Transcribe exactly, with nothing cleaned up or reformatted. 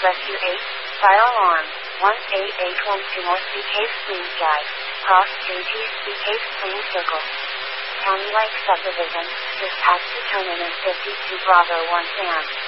Rescue eight, Fire Alarm, one eight eight one two North Sea Cave Plains Drive, Cross J T Sea Cave Plains Circle. County Lake Subdivision, just past the turn in fifty-two Bravo one Sam.